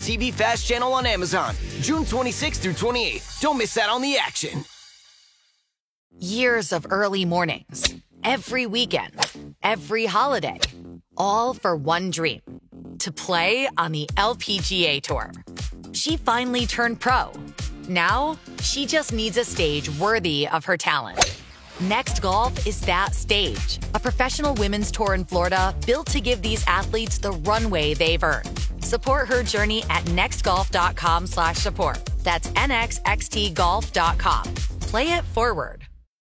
TV Fast Channel on Amazon, June 26th through 28th. Don't miss out on the action. Years of early mornings, every weekend, every holiday, all for one dream, to play on the LPGA Tour. She finally turned pro. Now, she just needs a stage worthy of her talent. Next Golf is that stage, a professional women's tour in Florida built to give these athletes the runway they've earned. Support her journey at nextgolf.com/support. That's nxxtgolf.com. Play it forward.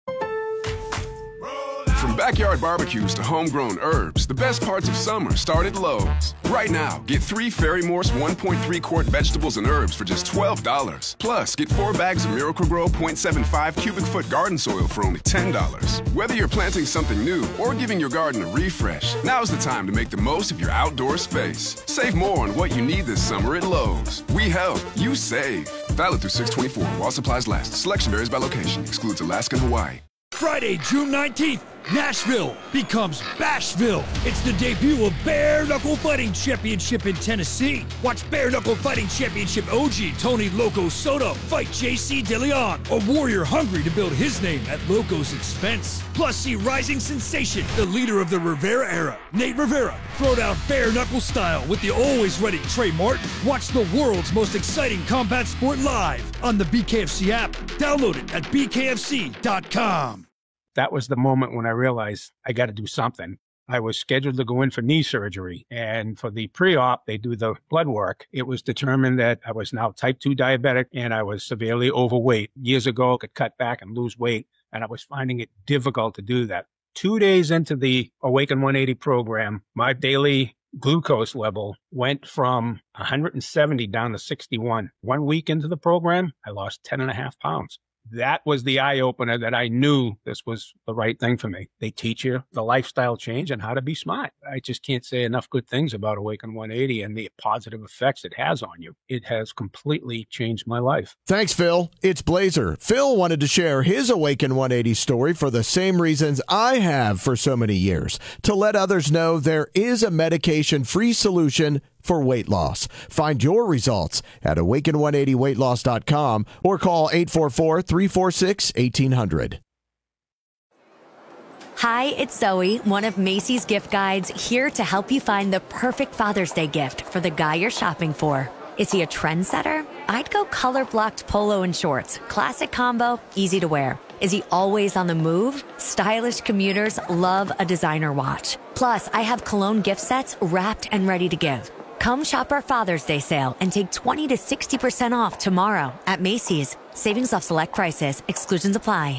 From backyard barbecues to homegrown herbs, the best parts of summer start at Lowe's. Right now, get 3 Ferry-Morse 1.3-quart vegetables and herbs for just $12. Plus, get 4 bags of Miracle-Gro 0.75 cubic foot garden soil for only $10. Whether you're planting something new or giving your garden a refresh, now's the time to make the most of your outdoor space. Save more on what you need this summer at Lowe's. We help, you save. Valid through 6/24 while supplies last. Selection varies by location. Excludes Alaska and Hawaii. Friday, June 19th, Nashville becomes Bashville. It's the debut of Bare Knuckle Fighting Championship in Tennessee. Watch Bare Knuckle Fighting Championship OG Tony Loco Soto fight JC DeLeon, a warrior hungry to build his name at Loco's expense. Plus, see rising sensation, the leader of the Rivera era, Nate Rivera, throw down bare knuckle style with the always ready Trey Martin. Watch the world's most exciting combat sport live on the BKFC app. Download it at bkfc.com. That was the moment when I realized I got to do something. I was scheduled to go in for knee surgery, and for the pre-op, they do the blood work. It was determined that I was now type 2 diabetic and I was severely overweight. Years ago, I could cut back and lose weight, and I was finding it difficult to do that. 2 days into the Awaken 180 program, my daily glucose level went from 170 down to 61. 1 week into the program, I lost 10.5 pounds. That was the eye-opener that I knew this was the right thing for me. They teach you the lifestyle change and how to be smart. I just can't say enough good things about Awaken 180 and the positive effects it has on you. It has completely changed my life. Thanks, Phil. It's Blazer. Phil wanted to share his Awaken 180 story for the same reasons I have for so many years, to let others know there is a medication-free solution for weight loss. Find your results at awaken180weightloss.com or call 844-346-1800. Hi, it's Zoe, one of Macy's gift guides, here to help you find the perfect Father's Day gift for the guy you're shopping for. Is he a trendsetter? I'd go color-blocked polo and shorts. Classic combo, easy to wear. Is he always on the move? Stylish commuters love a designer watch. Plus, I have cologne gift sets wrapped and ready to give. Come shop our Father's Day sale and take 20 to 60% off tomorrow at Macy's. Savings off select prices. Exclusions apply.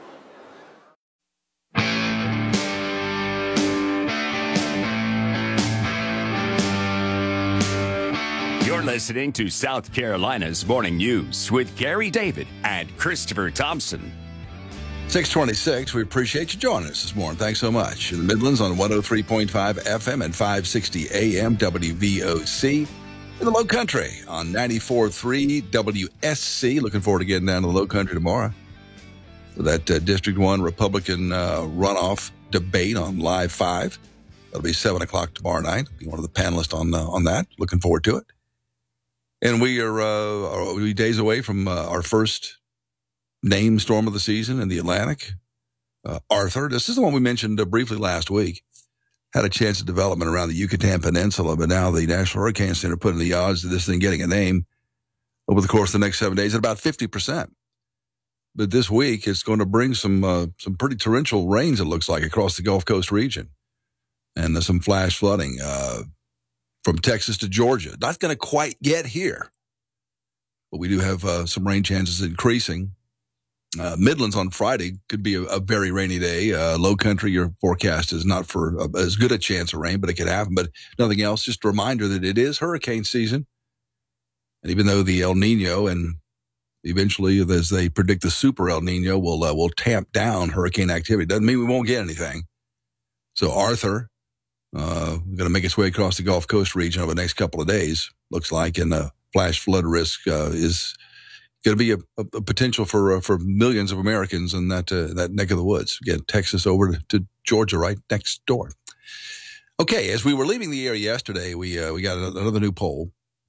You're listening to South Carolina's Morning News with Gary David and Christopher Thompson. 626, we appreciate you joining us this morning. Thanks so much. In the Midlands on 103.5 FM and 560 AM WVOC. In the Low Country on 94.3 WSC. Looking forward to getting down to the Low Country tomorrow for that District 1 Republican runoff debate on Live 5. That'll be 7 o'clock tomorrow night. I'll be one of the panelists on that. Looking forward to it. And we are days away from our first named storm of the season in the Atlantic. Arthur, this is the one we mentioned briefly last week. Had a chance of development around the Yucatan Peninsula, but now the National Hurricane Center putting the odds of this thing getting a name over the course of the next 7 days at about 50%. But this week, it's going to bring some pretty torrential rains, it looks like, across the Gulf Coast region. And some flash flooding from Texas to Georgia. Not going to quite get here. But we do have some rain chances increasing. Midlands on Friday could be a very rainy day. Low Country, your forecast is not for as good a chance of rain, but it could happen. But nothing else. Just a reminder that it is hurricane season. And even though the El Nino and eventually, as they predict, the super El Nino will tamp down hurricane activity, doesn't mean we won't get anything. So Arthur, going to make its way across the Gulf Coast region over the next couple of days, looks like, and the flash flood risk is going to be a potential for millions of Americans in that neck of the woods. Again, Texas over to Georgia right next door. Okay, as we were leaving the air yesterday, we got another new poll.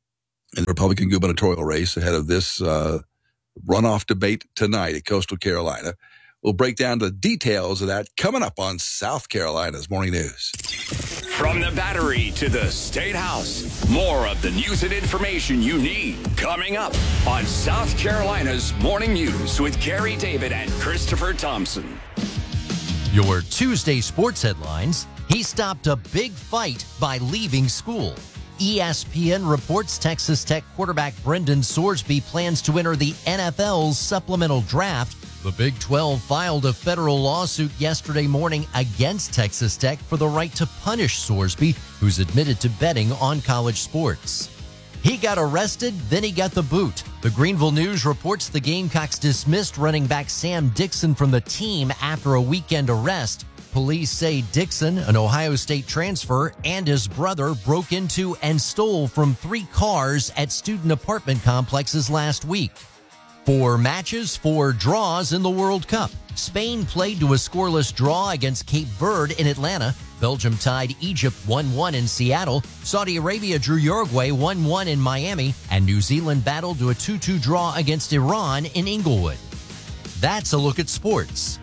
in the Republican gubernatorial race ahead of this runoff debate tonight at Coastal Carolina. We'll break down the details of that coming up on South Carolina's Morning News. From the Battery to the State House, more of the news and information you need coming up on South Carolina's Morning News with Gary David and Christopher Thompson. Your Tuesday sports headlines. He stopped a big fight by leaving school. ESPN reports Texas Tech quarterback Brendan Sorsby plans to enter the NFL's supplemental draft. The Big 12 filed a federal lawsuit yesterday morning against Texas Tech for the right to punish Sorsby, who's admitted to betting on college sports. He got arrested, then he got the boot. The Greenville News reports the Gamecocks dismissed running back Sam Dixon from the team after a weekend arrest. Police say Dixon, an Ohio State transfer, and his brother broke into and stole from 3 cars at student apartment complexes last week. 4 matches, 4 draws in the World Cup. Spain played to a scoreless draw against Cape Verde in Atlanta. Belgium tied Egypt 1-1 in Seattle. Saudi Arabia drew Uruguay 1-1 in Miami. And New Zealand battled to a 2-2 draw against Iran in Inglewood. That's a look at sports.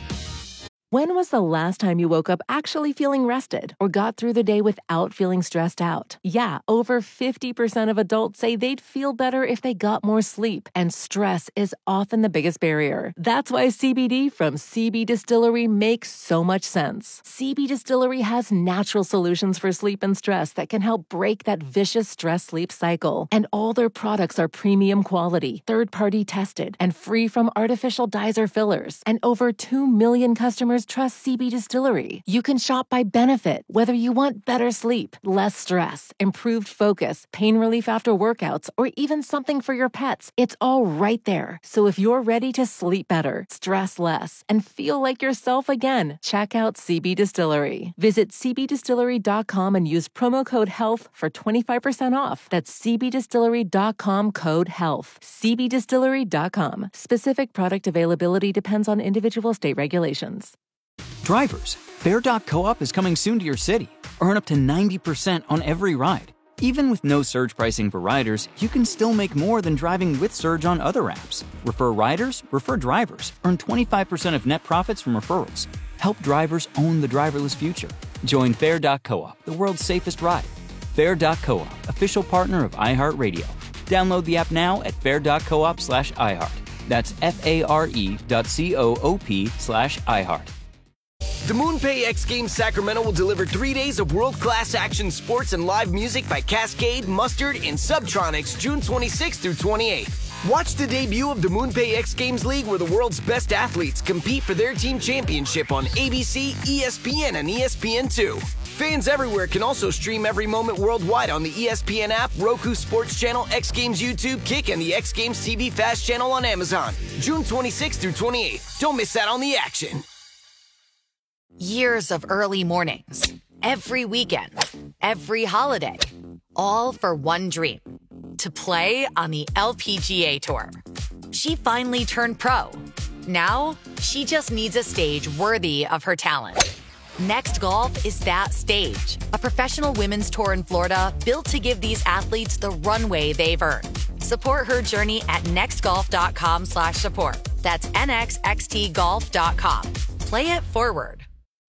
When was the last time you woke up actually feeling rested or got through the day without feeling stressed out? Yeah, over 50% of adults say they'd feel better if they got more sleep, and stress is often the biggest barrier. That's why CBD from CB Distillery makes so much sense. CB Distillery has natural solutions for sleep and stress that can help break that vicious stress-sleep cycle. And all their products are premium quality, third-party tested, and free from artificial dyes or fillers. And over 2 million customers trust CB Distillery. You can shop by benefit, whether you want better sleep, less stress, improved focus, pain relief after workouts, or even something for your pets. It's all right there. So if you're ready to sleep better, stress less, and feel like yourself again, check out CB Distillery. Visit cbdistillery.com and use promo code HEALTH for 25% off. That's cbdistillery.com code HEALTH. cbdistillery.com. Specific product availability depends on individual state regulations. Drivers, Fair.coop is coming soon to your city. Earn up to 90% on every ride. Even with no surge pricing for riders, you can still make more than driving with surge on other apps. Refer riders, refer drivers. Earn 25% of net profits from referrals. Help drivers own the driverless future. Join Fair.coop, the world's safest ride. Fair.coop, official partner of iHeartRadio. Download the app now at fair.coop/iHeart. That's FARE.coop/iHeart. The MoonPay X Games Sacramento will deliver 3 days of world-class action sports and live music by Cascade, Mustard, and Subtronics June 26th through 28th. Watch the debut of the MoonPay X Games League, where the world's best athletes compete for their team championship on ABC, ESPN, and ESPN2. Fans everywhere can also stream every moment worldwide on the ESPN app, Roku Sports Channel, X Games YouTube, Kick, and the X Games TV Fast Channel on Amazon. June 26th through 28th. Don't miss out on the action. Years of early mornings, every weekend, every holiday, all for one dream, to play on the LPGA Tour. She finally turned pro. Now, she just needs a stage worthy of her talent. Next Golf is that stage, a professional women's tour in Florida built to give these athletes the runway they've earned. Support her journey at nextgolf.com/support. That's nxxtgolf.com. Play it forward.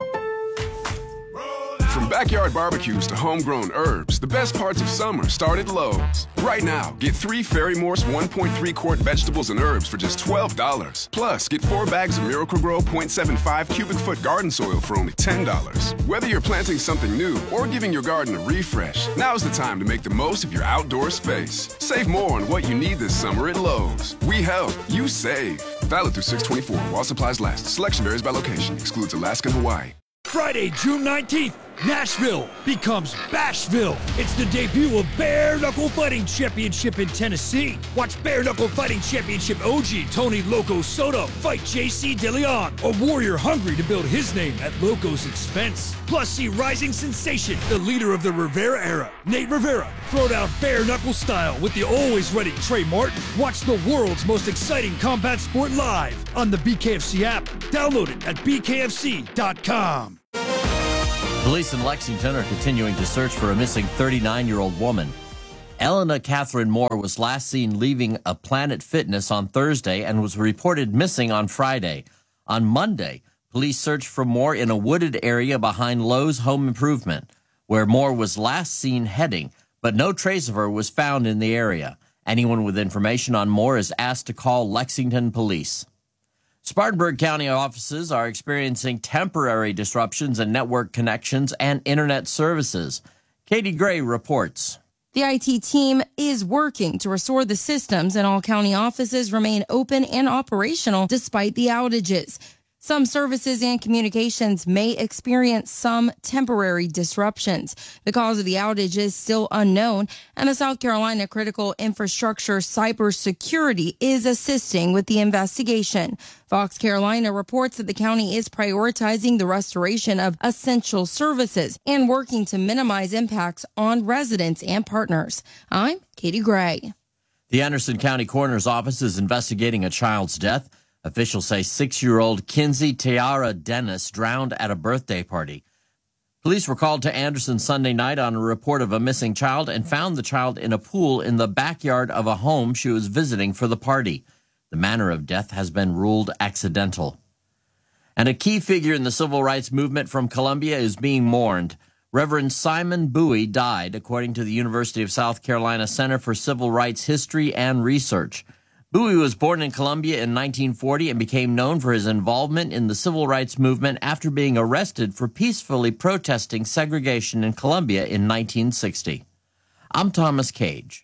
From backyard barbecues to homegrown herbs, the best parts of summer start at Lowe's. Right now, get 3 Ferry Morse 1.3 quart vegetables and herbs for just $12. Plus, get 4 bags of Miracle-Gro 0.75 cubic foot garden soil for only $10. Whether you're planting something new or giving your garden a refresh, now's the time to make the most of your outdoor space. Save more on what you need this summer at Lowe's. We help, you save. Valid through 6/24 while supplies last. Selection varies by location. Excludes Alaska and Hawaii. Friday, June 19th, Nashville becomes Bashville. It's the debut of Bare Knuckle Fighting Championship in Tennessee. Watch Bare Knuckle Fighting Championship OG Tony Loco Soto fight JC DeLeon, a warrior hungry to build his name at Loco's expense. Plus, see rising sensation, the leader of the Rivera era, Nate Rivera, throw down bare knuckle style with the always ready Trey Martin. Watch the world's most exciting combat sport live on the BKFC app. Download it at bkfc.com. Police in Lexington are continuing to search for a missing 39-year-old woman. Elena Catherine Moore was last seen leaving a Planet Fitness on Thursday and was reported missing on Friday. On Monday, police searched for Moore in a wooded area behind Lowe's Home Improvement, where Moore was last seen heading, but no trace of her was found in the area. Anyone with information on Moore is asked to call Lexington Police. Spartanburg County offices are experiencing temporary disruptions in network connections and internet services. Katie Gray reports. The IT team is working to restore the systems, and all county offices remain open and operational despite the outages. Some services and communications may experience some temporary disruptions. The cause of the outage is still unknown, and the South Carolina Critical Infrastructure Cybersecurity is assisting with the investigation. Fox Carolina reports that the county is prioritizing the restoration of essential services and working to minimize impacts on residents and partners. I'm Katie Gray. The Anderson County Coroner's Office is investigating a child's death. Officials say 6-year-old Kinsey Tiara Dennis drowned at a birthday party. Police were called to Anderson Sunday night on a report of a missing child and found the child in a pool in the backyard of a home she was visiting for the party. The manner of death has been ruled accidental. And a key figure in the civil rights movement from Columbia is being mourned. Reverend Simon Bowie died, according to the University of South Carolina Center for Civil Rights History and Research. Bowie was born in Columbia in 1940 and became known for his involvement in the civil rights movement after being arrested for peacefully protesting segregation in Columbia in 1960. I'm Thomas Cage.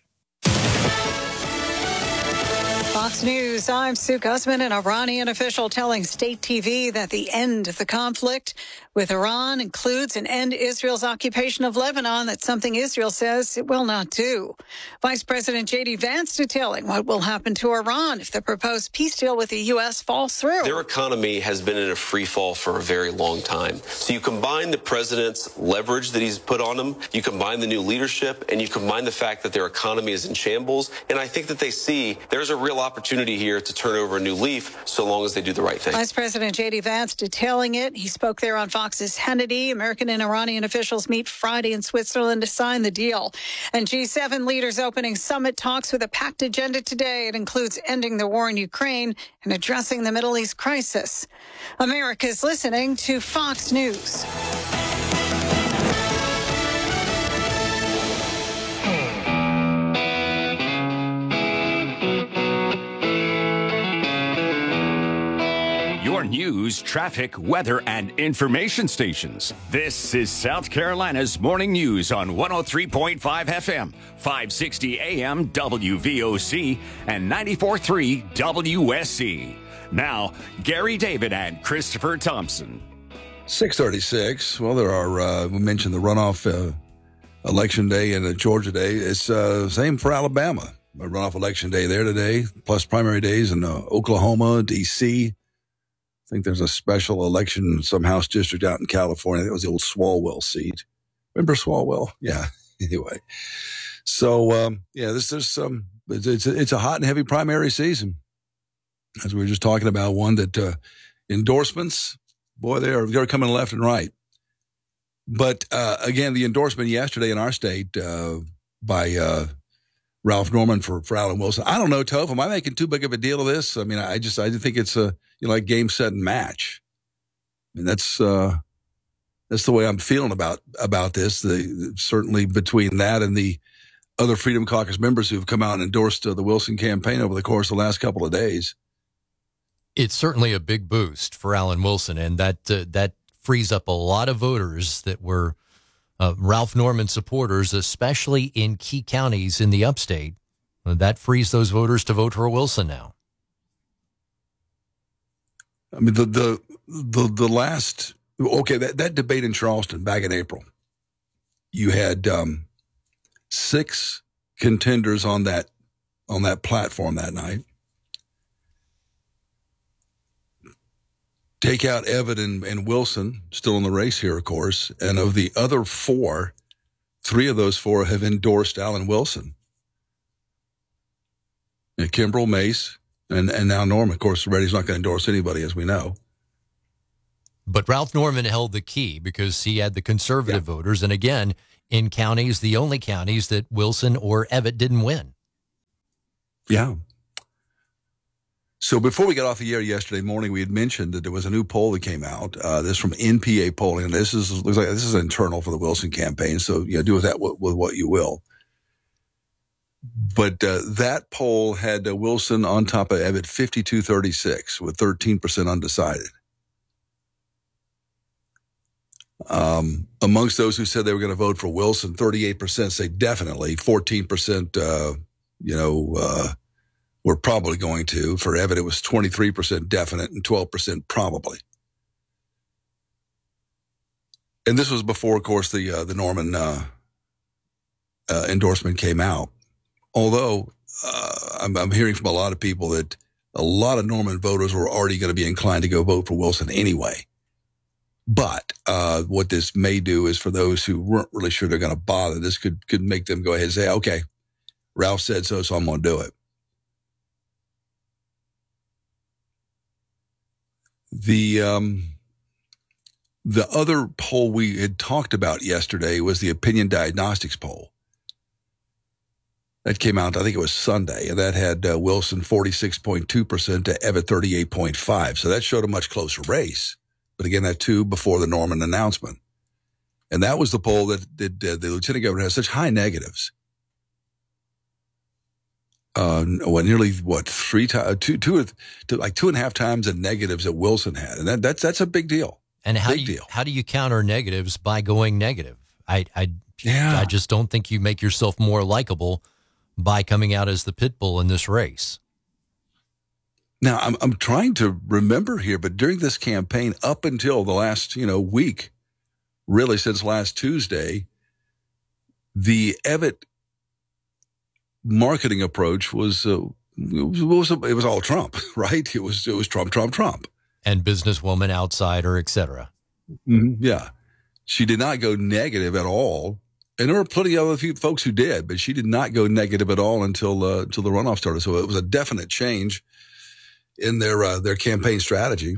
Fox News, I'm Sue Guzman. An Iranian official telling state TV that the end of the conflict with Iran includes an end Israel's occupation of Lebanon. That's something Israel says it will not do. Vice President J.D. Vance detailing what will happen to Iran if the proposed peace deal with the U.S. falls through. Their economy has been in a free fall for a very long time. So you combine the president's leverage that he's put on them, you combine the new leadership, and you combine the fact that their economy is in shambles. And I think that they see there's a real opportunity here to turn over a new leaf so long as they do the right thing. Vice President J.D. Vance detailing it. He spoke there on Fox's Hannity. American and Iranian officials meet Friday in Switzerland to sign the deal. And G7 leaders opening summit talks with a packed agenda today. It includes ending the war in Ukraine and addressing the Middle East crisis. America's listening to Fox News. Your news, traffic, weather, and information stations. This is South Carolina's Morning News on 103.5 FM, 560 AM WVOC, and 94.3 WSC. Now, Gary David and Christopher Thompson. 6:36. Well, there are, we mentioned the runoff election day and Georgia day. It's same for Alabama. A runoff election day there today, plus primary days in Oklahoma, D.C., I think there's a special election in some House district out in California. That was the old Swalwell seat. Remember Swalwell? Yeah. Anyway, so there's some. It's a hot and heavy primary season, as we were just talking about. One that endorsements, boy, they're coming left and right. But again, the endorsement yesterday in our state by Ralph Norman for Alan Wilson. I don't know, Toph. Am I making too big of a deal of this? I mean, I think it's like game, set, and match. I mean, that's the way I'm feeling about this. Certainly between that and the other Freedom Caucus members who've come out and endorsed the Wilson campaign over the course of the last couple of days. It's certainly a big boost for Alan Wilson, and that frees up a lot of voters that were Ralph Norman supporters, especially in key counties in the upstate. That frees those voters to vote for Wilson now. I mean, the last, that debate in Charleston back in April, you had 6 contenders on that platform that night. Take out Evan and Wilson, still in the race here, of course. And of the other 4, 3 of those 4 have endorsed Alan Wilson. And Kimbrell, Mace, and now Norman. Of course, Reddy's not going to endorse anybody, as we know. But Ralph Norman held the key because he had the conservative voters. And again, in counties, the only counties that Wilson or Evatt didn't win. Yeah. So before we got off the air yesterday morning, we had mentioned that there was a new poll that came out. This is from NPA polling. And looks like this is internal for the Wilson campaign. So do with that with what you will. But that poll had Wilson on top of Evatt 52-36 with 13% undecided. Amongst those who said they were going to vote for Wilson, 38% say definitely, 14%, were probably going to. For Evatt, it was 23% definite and 12% probably. And this was before, of course, the Norman endorsement came out. Although I'm hearing from a lot of people that a lot of Norman voters were already going to be inclined to go vote for Wilson anyway. But what this may do is for those who weren't really sure they're going to bother, this could make them go ahead and say, okay, Ralph said so I'm going to do it. The other poll we had talked about yesterday was the Opinion Diagnostics poll. That came out, I think it was Sunday, and that had Wilson 46.2% to Evatt 38.5%. So that showed a much closer race. But again, that too before the Norman announcement. And that was the poll that the lieutenant governor has such high negatives. Nearly three times, two and a half times the negatives that Wilson had, and that's a big deal. And how do you counter negatives by going negative? I just don't think you make yourself more likable by coming out as the pit bull in this race. Now I'm trying to remember here, but during this campaign, up until the last week, really since last Tuesday, the Evatt marketing approach was it was all Trump, right? It was Trump, and businesswoman, outsider, etc. Mm-hmm. Yeah, she did not go negative at all, and there were plenty of other folks who did, but she did not go negative at all until the runoff started. So it was a definite change in their campaign strategy,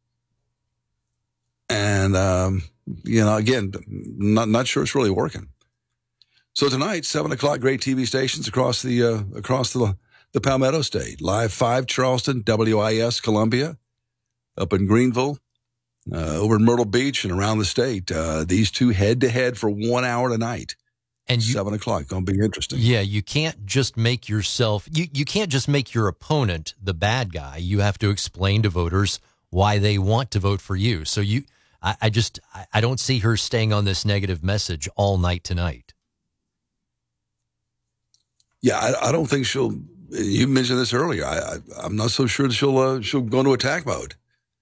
and again, not sure it's really working. So tonight, 7:00, great TV stations across the Palmetto State. Live 5 Charleston, WIS Columbia, up in Greenville, over in Myrtle Beach and around the state. These two head-to-head for 1 hour tonight. And 7:00, going to be interesting. Yeah, you can't just make yourself, you can't just make your opponent the bad guy. You have to explain to voters why they want to vote for you. So I don't see her staying on this negative message all night tonight. Yeah, I don't think she'll. You mentioned this earlier. I'm not so sure that she'll go into attack mode.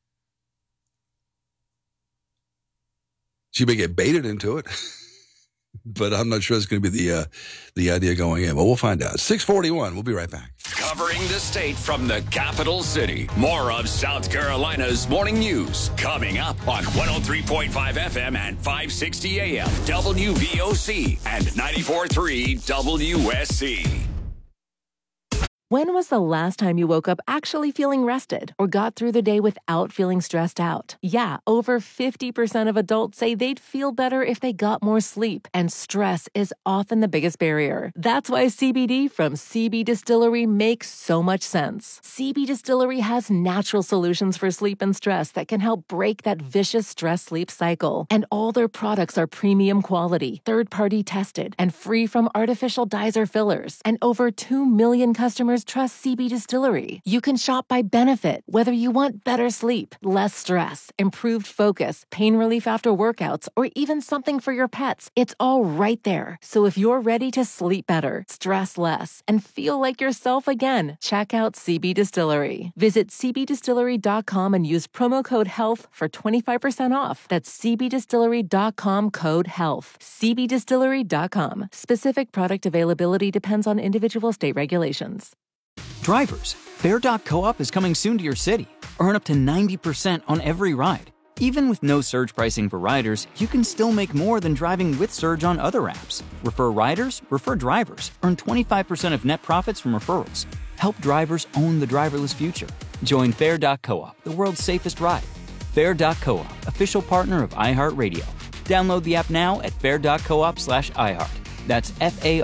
She may get baited into it, but I'm not sure it's going to be the idea going in. But we'll find out. 6:41. We'll be right back. Covering the state from the capital city. More of South Carolina's morning news coming up on 103.5 FM and 560 AM WVOC and 94.3 WSC. When was the last time you woke up actually feeling rested or got through the day without feeling stressed out? Yeah, over 50% of adults say they'd feel better if they got more sleep, and stress is often the biggest barrier. That's why CBD from CB Distillery makes so much sense. CB Distillery has natural solutions for sleep and stress that can help break that vicious stress-sleep cycle. And all their products are premium quality, third-party tested, and free from artificial dyes or fillers. And over 2 million customers trust CB Distillery. You can shop by benefit, whether you want better sleep, less stress, improved focus, pain relief after workouts, or even something for your pets. It's all right there. So if you're ready to sleep better, stress less, and feel like yourself again, check out CB Distillery. Visit cbdistillery.com and use promo code HEALTH for 25% off. That's cbdistillery.com, code HEALTH. cbdistillery.com. Specific product availability depends on individual state regulations. Drivers, Fair.coop is coming soon to your city. Earn up to 90% on every ride. Even with no surge pricing for riders, you can still make more than driving with surge on other apps. Refer riders, refer drivers. Earn 25% of net profits from referrals. Help drivers own the driverless future. Join Fair.coop, the world's safest ride. Fair.coop, official partner of iHeartRadio. Download the app now at fair.coop/iHeart. That's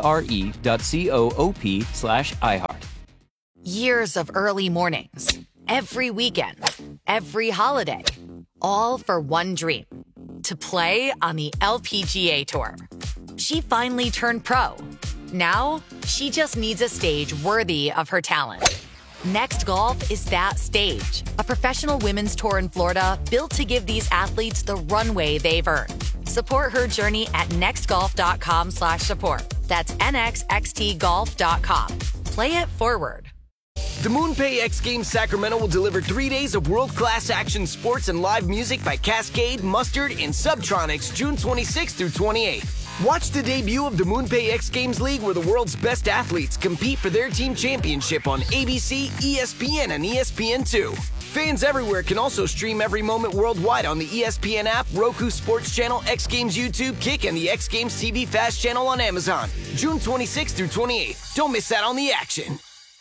FARE.coop/iHeart. Years of early mornings, every weekend, every holiday, all for one dream, to play on the LPGA Tour. She finally turned pro. Now, she just needs a stage worthy of her talent. Next Golf is that stage, a professional women's tour in Florida built to give these athletes the runway they've earned. Support her journey at nextgolf.com/support. That's nxxtgolf.com. Play it forward. The MoonPay X Games Sacramento will deliver 3 days of world-class action sports and live music by Cascade, Mustard, and Subtronics June 26th through 28th. Watch the debut of the MoonPay X Games League, where the world's best athletes compete for their team championship on ABC, ESPN, and ESPN2. Fans everywhere can also stream every moment worldwide on the ESPN app, Roku Sports Channel, X Games YouTube, Kick, and the X Games TV Fast Channel on Amazon. June 26th through 28th. Don't miss out on the action.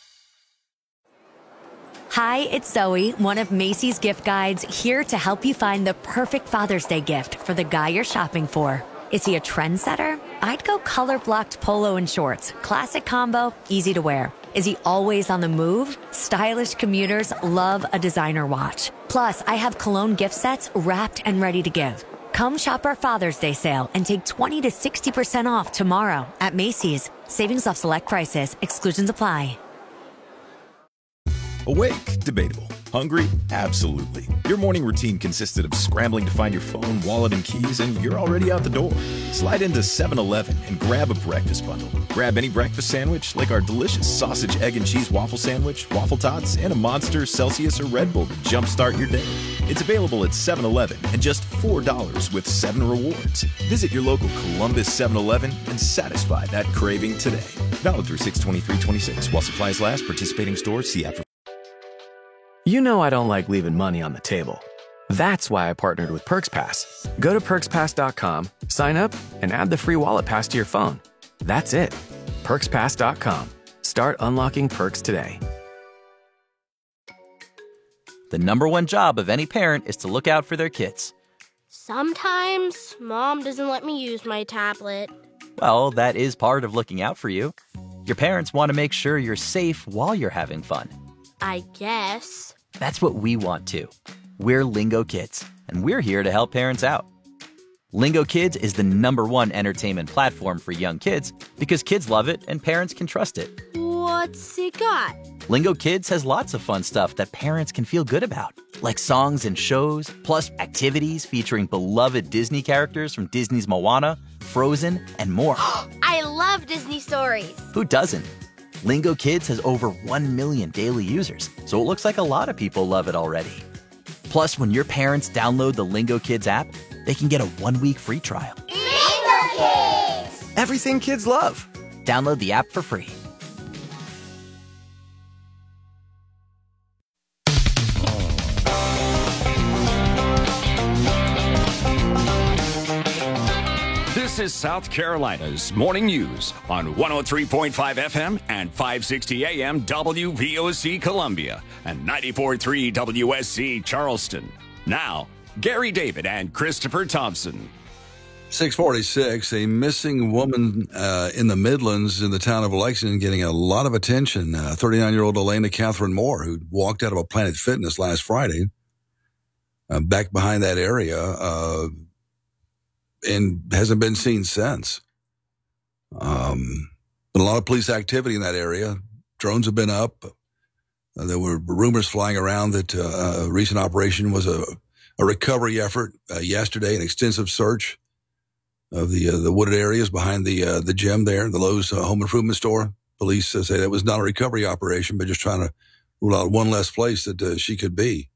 Hi, it's Zoe, one of Macy's gift guides, here to help you find the perfect Father's Day gift for the guy you're shopping for. Is he a trendsetter? I'd go color-blocked polo and shorts. Classic combo, easy to wear. Is he always on the move? Stylish commuters love a designer watch. Plus, I have cologne gift sets wrapped and ready to give. Come shop our Father's Day sale and take 20 to 60% off tomorrow at Macy's. Savings off select prices. Exclusions apply. Awake? Debatable. Hungry? Absolutely. Your morning routine consisted of scrambling to find your phone, wallet, and keys, and you're already out the door. Slide into 7-Eleven and grab a breakfast bundle. Grab any breakfast sandwich, like our delicious sausage, egg, and cheese waffle sandwich, waffle tots, and a Monster, Celsius, or Red Bull to jumpstart your day. It's available at 7-Eleven and just $4 with 7 rewards. Visit your local Columbus 7-Eleven and satisfy that craving today. Valid through 6/23/26. While supplies last, participating stores, see app. You know I don't like leaving money on the table. That's why I partnered with PerksPass. Go to PerksPass.com, sign up, and add the free wallet pass to your phone. That's it. PerksPass.com. Start unlocking perks today. The number one job of any parent is to look out for their kids. Sometimes Mom doesn't let me use my tablet. Well, that is part of looking out for you. Your parents want to make sure you're safe while you're having fun. I guess. That's what we want too. We're Lingo Kids, and we're here to help parents out. Lingo Kids is the #1 entertainment platform for young kids because kids love it and parents can trust it. What's it got? Lingo Kids has lots of fun stuff that parents can feel good about, like songs and shows, plus activities featuring beloved Disney characters from Disney's Moana, Frozen, and more. I love Disney stories. Who doesn't? Lingo Kids has over 1 million daily users, so it looks like a lot of people love it already. Plus, when your parents download the Lingo Kids app, they can get a 1-week free trial. Lingo Kids! Everything kids love. Download the app for free. This is South Carolina's Morning News on 103.5 FM and 560 AM WVOC Columbia and 94.3 WSC Charleston. Now, Gary David and Christopher Thompson. 646, a missing woman in the Midlands in the town of Lexington getting a lot of attention. 39-year-old Elena Catherine Moore, who walked out of a Planet Fitness last Friday, back behind that area, and hasn't been seen since. Been a lot of police activity in that area. Drones have been up. There were rumors flying around that a recent operation was a recovery effort yesterday, an extensive search of the wooded areas behind the gym there, the Lowe's home improvement store. Police say that was not a recovery operation, but just trying to rule out one less place that she could be.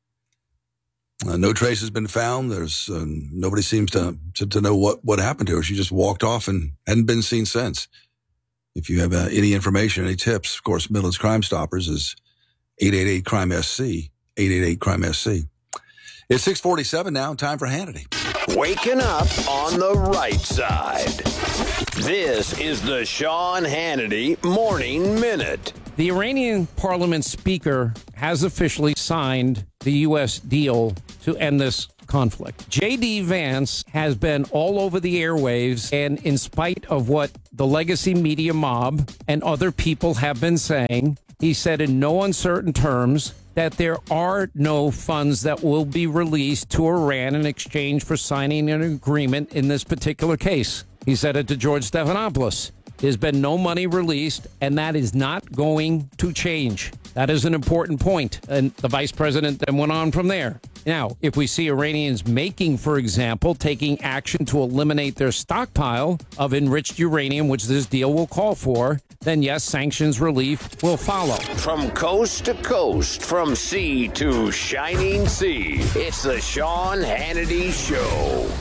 No trace has been found. There's nobody seems to know what happened to her. She just walked off and hadn't been seen since. If you have any information, any tips, of course, Midlands Crime Stoppers is 888-CRIME-SC, 888-CRIME-SC. It's 6:47 now, time for Hannity. Waking up on the right side. This is the Sean Hannity Morning Minute. The Iranian parliament speaker has officially signed the U.S. deal to end this conflict. J.D. Vance has been all over the airwaves, and in spite of what the legacy media mob and other people have been saying, he said in no uncertain terms that there are no funds that will be released to Iran in exchange for signing an agreement in this particular case. He said it to George Stephanopoulos. There's been no money released, and that is not going to change. That is an important point. And the vice president then went on from there. Now, if we see Iranians taking action to eliminate their stockpile of enriched uranium, which this deal will call for, then yes, sanctions relief will follow. From coast to coast, from sea to shining sea, it's the Sean Hannity Show.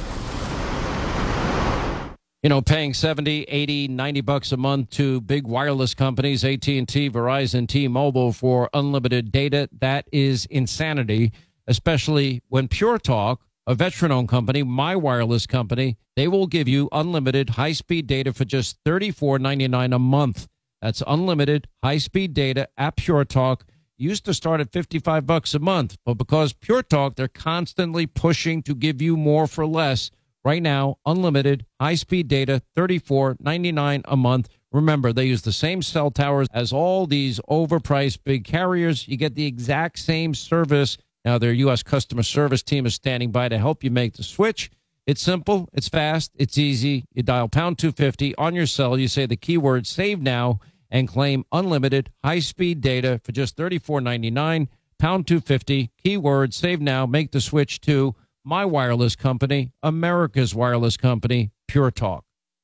You know, paying $70, $80, $90 a month to big wireless companies, AT&T, Verizon, T-Mobile for unlimited data, that is insanity, especially when Pure Talk, a veteran-owned company, my wireless company, they will give you unlimited high-speed data for just $34.99 a month. That's unlimited high-speed data at Pure Talk. Used to start at $55 a month, but because Pure Talk, they're constantly pushing to give you more for less. Right now, unlimited high-speed data, $34.99 a month. Remember, they use the same cell towers as all these overpriced big carriers. You get the exact same service. Now, their U.S. customer service team is standing by to help you make the switch. It's simple, it's fast, it's easy. You dial pound 250 on your cell. You say the keyword save now and claim unlimited high-speed data for just $34.99. Pound 250, keyword save now. Make the switch to my wireless company, America's wireless company, Pure Talk.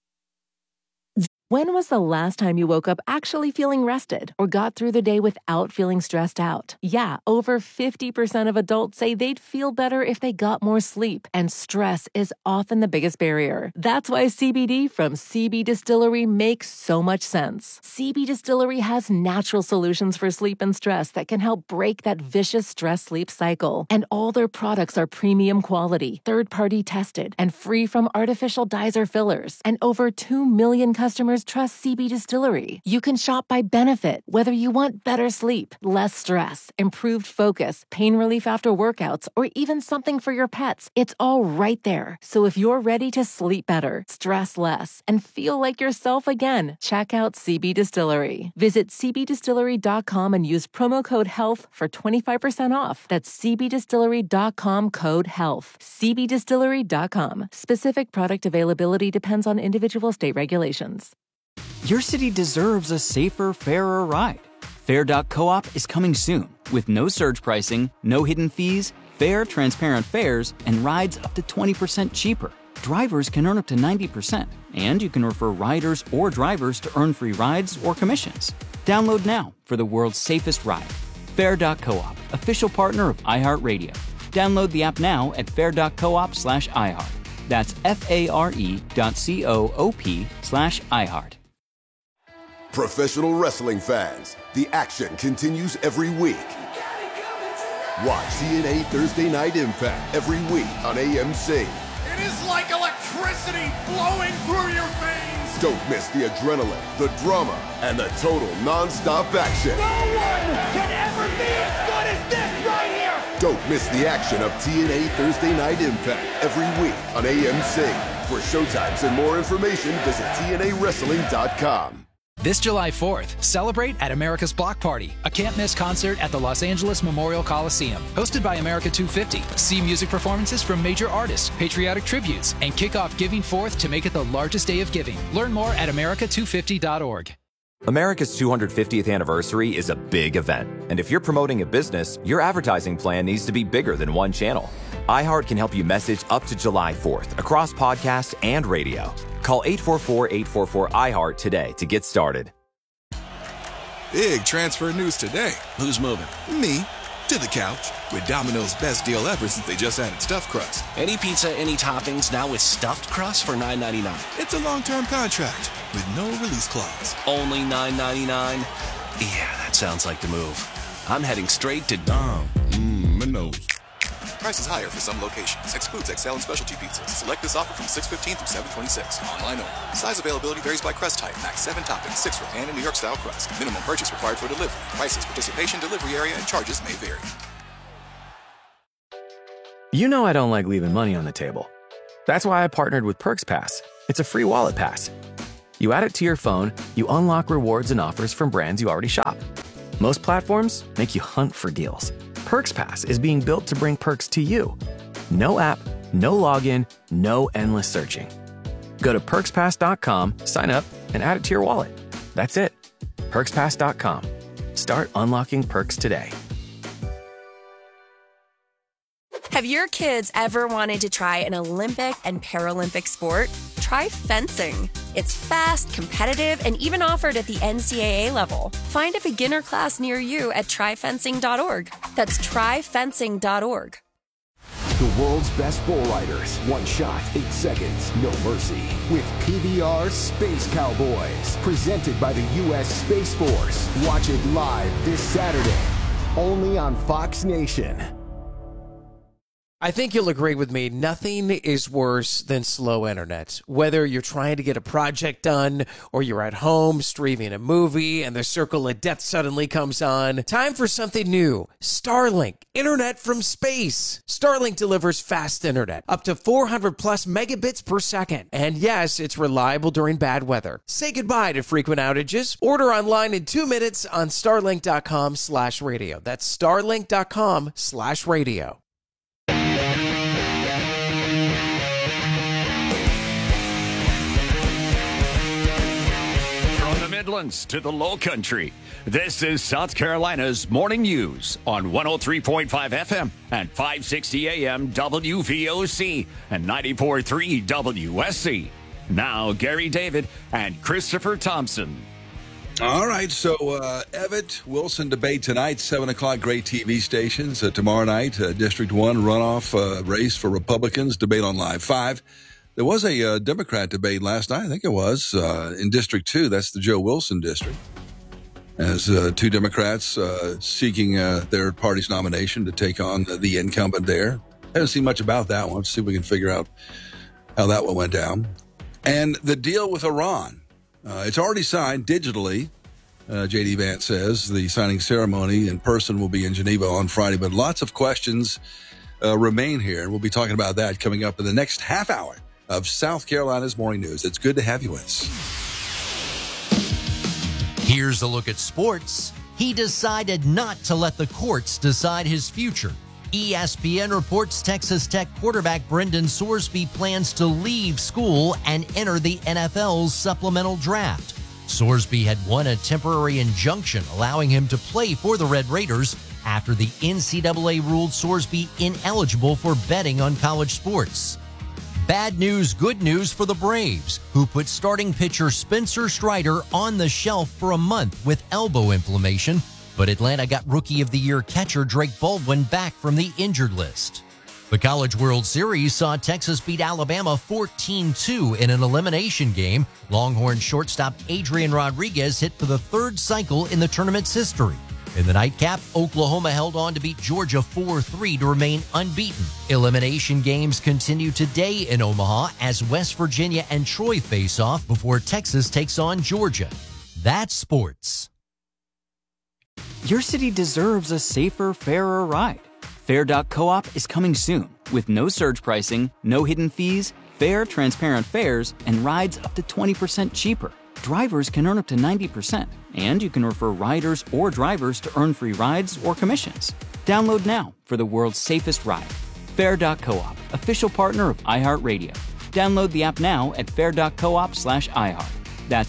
When was the last time you woke up actually feeling rested or got through the day without feeling stressed out? Yeah, over 50% of adults say they'd feel better if they got more sleep, and stress is often the biggest barrier. That's why CBD from CB Distillery makes so much sense. CB Distillery has natural solutions for sleep and stress that can help break that vicious stress-sleep cycle. And all their products are premium quality, third-party tested, and free from artificial dyes or fillers. And over 2 million customers trust CB Distillery. You can shop by benefit, whether you want better sleep, less stress, improved focus, pain relief after workouts, or even something for your pets. It's all right there. So if you're ready to sleep better, stress less, and feel like yourself again, check out CB Distillery. Visit cbdistillery.com and use promo code HEALTH for 25% off. That's cbdistillery.com, code HEALTH. cbdistillery.com. Specific product availability depends on individual state regulations. Your city deserves a safer, fairer ride. Fair.coop is coming soon with no surge pricing, no hidden fees, fair, transparent fares, and rides up to 20% cheaper. Drivers can earn up to 90%, and you can refer riders or drivers to earn free rides or commissions. Download now for the world's safest ride. Fair.coop, official partner of iHeartRadio. Download the app now at fair.coop/iHeart. That's FARE.coop/iHeart. Professional wrestling fans, the action continues every week. Watch TNA Thursday Night Impact every week on AMC. It is like electricity flowing through your veins. Don't miss the adrenaline, the drama, and the total non-stop action. No one can ever be as good as this right here. Don't miss the action of TNA Thursday Night Impact every week on AMC. For showtimes and more information, visit TNAWrestling.com. This July 4th, celebrate at America's Block Party, a can't-miss concert at the Los Angeles Memorial Coliseum. Hosted by America 250, see music performances from major artists, patriotic tributes, and kick off Giving Forth to make it the largest day of giving. Learn more at america250.org. America's 250th anniversary is a big event. And if you're promoting a business, your advertising plan needs to be bigger than one channel. iHeart can help you message up to July 4th across podcast and radio. Call 844-844-iHeart today to get started. Big transfer news today. Who's moving? Me. To the couch. With Domino's best deal ever since they just added stuffed crust. Any pizza, any toppings, now with stuffed crust for $9.99. It's a long-term contract with no release clause. Only $9.99? Yeah, that sounds like the move. I'm heading straight to Domino's. Prices higher for some locations. Excludes XL and specialty pizzas. Select this offer from 6/15 through 7/26. Online only. Size availability varies by crust type. Max 7 toppings, 6 for pan and New York style crust. Minimum purchase required for delivery. Prices, participation, delivery area, and charges may vary. You know I don't like leaving money on the table. That's why I partnered with Perks Pass. It's a free wallet pass. You add it to your phone, you unlock rewards and offers from brands you already shop. Most platforms make you hunt for deals. Perks Pass is being built to bring perks to you. No app, no login, no endless searching. Go to perkspass.com, sign up, and add it to your wallet. That's it. Perkspass.com. Start unlocking perks today. Have your kids ever wanted to try an Olympic and Paralympic sport? Try fencing. It's fast, competitive, and even offered at the NCAA level. Find a beginner class near you at tryfencing.org. That's tryfencing.org. The world's best bull riders. One shot, 8 seconds, no mercy. With PBR Space Cowboys. Presented by the U.S. Space Force. Watch it live this Saturday. Only on Fox Nation. I think you'll agree with me, nothing is worse than slow internet. Whether you're trying to get a project done or you're at home streaming a movie and the circle of death suddenly comes on, time for something new. Starlink, internet from space. Starlink delivers fast internet, up to 400 plus megabits per second. And yes, it's reliable during bad weather. Say goodbye to frequent outages. Order online in 2 minutes on starlink.com/radio. That's starlink.com/radio. Midlands to the Low Country. This is South Carolina's Morning News on 103.5 FM and 560 AM WVOC and 94.3 WSC. Now, Gary David and Christopher Thompson. All right, so Evett Wilson debate tonight, 7 o'clock, great TV stations. Tomorrow night, District 1 runoff race for Republicans, debate on Live 5. There was a Democrat debate last night, I think it was, in District 2. That's the Joe Wilson district. As 2 Democrats seeking their party's nomination to take on the incumbent there. Haven't seen much about that one. Let's see if we can figure out how that one went down. And the deal with Iran. It's already signed digitally, J.D. Vance says. The signing ceremony in person will be in Geneva on Friday. But lots of questions remain here. And we'll be talking about that coming up in the next half hour of South Carolina's Morning News. It's good to have you with us. Here's a look at sports. He decided not to let the courts decide his future. ESPN reports Texas Tech quarterback Brendan Sorsby plans to leave school and enter the NFL's supplemental draft. Sorsby had won a temporary injunction allowing him to play for the Red Raiders after the NCAA ruled Sorsby ineligible for betting on college sports. Bad news, good news for the Braves, who put starting pitcher Spencer Strider on the shelf for a month with elbow inflammation, but Atlanta got Rookie of the Year catcher Drake Baldwin back from the injured list. The College World Series saw Texas beat Alabama 14-2 in an elimination game. Longhorn shortstop Adrian Rodriguez hit for the 3rd cycle in the tournament's history. In the nightcap, Oklahoma held on to beat Georgia 4-3 to remain unbeaten. Elimination games continue today in Omaha as West Virginia and Troy face off before Texas takes on Georgia. That's sports. Your city deserves a safer, fairer ride. Fair.coop is coming soon with no surge pricing, no hidden fees, fair, transparent fares, and rides up to 20% cheaper. Drivers can earn up to 90%, and you can refer riders or drivers to earn free rides or commissions. Download now for the world's safest ride. Fair.coop, official partner of iHeartRadio. Download the app now at fair.coop/iHeart. That's